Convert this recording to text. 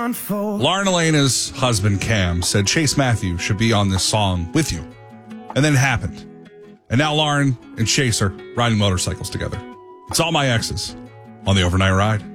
Lauren Elena's husband, Cam, said Chase Matthew should be on this song with you. And then it happened. And now Lauren and Chase are riding motorcycles together. It's All My Exes on the Overnight Ride.